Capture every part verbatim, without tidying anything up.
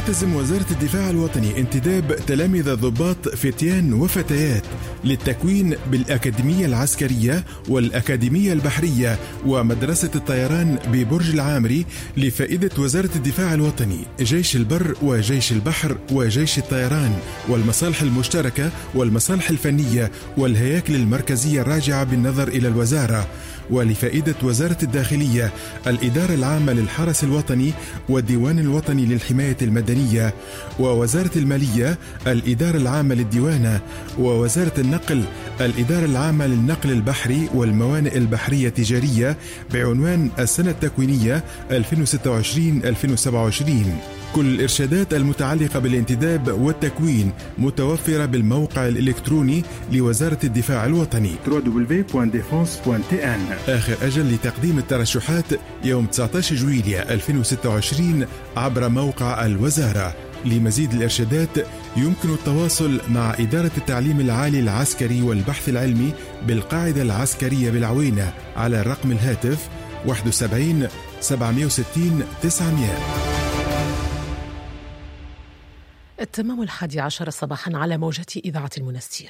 تعتزم وزارة الدفاع الوطني انتداب تلامذة ضباط فتيان وفتيات للتكوين بالأكاديمية العسكرية والأكاديمية البحرية ومدرسة الطيران ببرج العامري لفائدة وزارة الدفاع الوطني، جيش البر وجيش البحر وجيش الطيران والمصالح المشتركة والمصالح الفنية والهياكل المركزية الراجعة بالنظر إلى الوزارة، ولفائدة وزارة الداخلية الإدارة العامة للحرس الوطني والديوان الوطني للحماية المدنية، ووزارة المالية الإدارة العامة للديوانة، ووزارة النقل الإدارة العامة للنقل البحري والموانئ البحرية التجارية بعنوان السنة التكوينية ألفين وستة وعشرين ألفين وسبعة وعشرين. كل الإرشادات المتعلقة بالانتداب والتكوين متوفرة بالموقع الإلكتروني لوزارة الدفاع الوطني دبليو دبليو دبليو دوت ديفونس دوت ان. آخر أجل لتقديم الترشحات يوم تسعة عشر جويلية ألفين وستة وعشرين عبر موقع الوزارة. لمزيد الإرشادات يمكن التواصل مع إدارة التعليم العالي العسكري والبحث العلمي بالقاعدة العسكرية بالعوينة على رقم الهاتف واحد وسبعين سبعمائة وستين تسعمائة. التمام الحادي عشر صباحا على موجة إذاعة المنستير.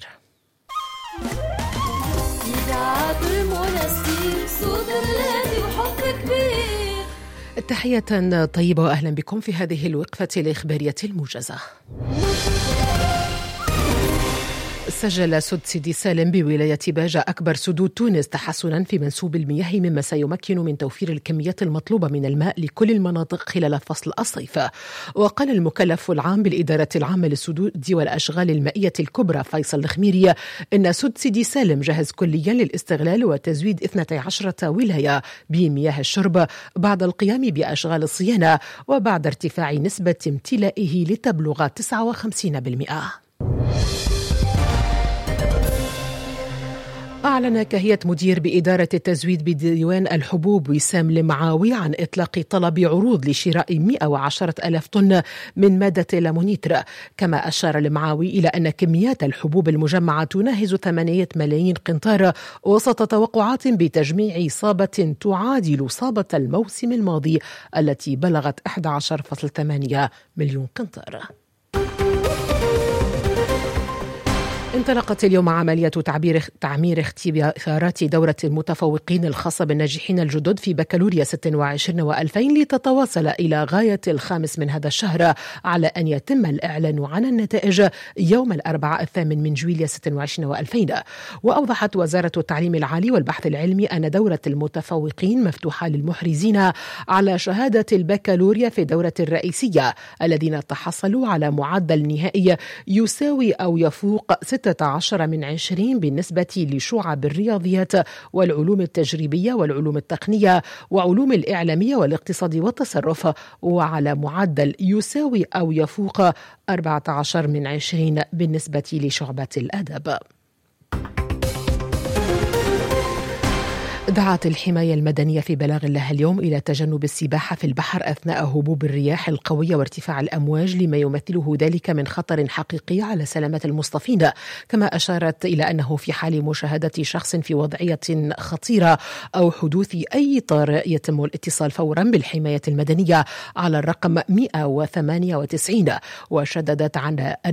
إذاعة المنستير صوت الذي وحب كبير. تحية طيبة وأهلا بكم في هذه الوقفة الإخبارية الموجزة. سجل سد سيدي سالم بولاية باجة أكبر سدود تونس تحسنا في منسوب المياه، مما سيمكن من توفير الكميات المطلوبة من الماء لكل المناطق خلال فصل الصيف. وقال المكلف العام بالإدارة العامة للسدود والأشغال المائية الكبرى فيصل الخميري إن سد سيدي سالم جاهز كليا للاستغلال وتزويد اثنتي عشرة ولاية بمياه الشرب بعد القيام بأشغال الصيانة وبعد ارتفاع نسبة امتلائه لتبلغ تسعة وخمسين بالمئة. أعلن كهية مدير بإدارة التزويد بديوان الحبوب وسام المعاوي عن إطلاق طلب عروض لشراء مئة وعشرة ألاف طن من مادة لامونيتر. كما أشار المعاوي إلى أن كميات الحبوب المجمعة تناهز ثمانية ملايين قنطار وسط توقعات بتجميع صابة تعادل صابة الموسم الماضي التي بلغت أحد عشر فاصلة ثمانية مليون قنطار. انطلقت اليوم عملية تعبير تعمير اختبارات دورة المتفوقين الخاصة بالناجحين الجدد في بكالوريا ستة وعشرين وألفين لتتواصل إلى غاية الخامس من هذا الشهر، على أن يتم الإعلان عن النتائج يوم الأربعاء الثامن من جويلية ستة وعشرين وألفين. وأوضحت وزارة التعليم العالي والبحث العلمي أن دورة المتفوقين مفتوحة للمحرزين على شهادة البكالوريا في الدورة الرئيسية الذين تحصلوا على معدل نهائي يساوي أو يفوق ستة عشر من عشرين بالنسبة لشعب الرياضيات والعلوم التجريبية والعلوم التقنية وعلوم الإعلامية والاقتصاد والتصرف، وعلى معدل يساوي أو يفوق أربعة عشر من عشرين بالنسبة لشعبة الأدب. دعت الحماية المدنية في بلاغ لها اليوم إلى تجنب السباحة في البحر أثناء هبوب الرياح القوية وارتفاع الأمواج لما يمثله ذلك من خطر حقيقي على سلامة المصطفين. كما أشارت إلى أنه في حال مشاهدة شخص في وضعية خطيرة أو حدوث أي طارئ يتم الاتصال فورا بالحماية المدنية على الرقم مئة وثمانية وتسعين. وشددت عن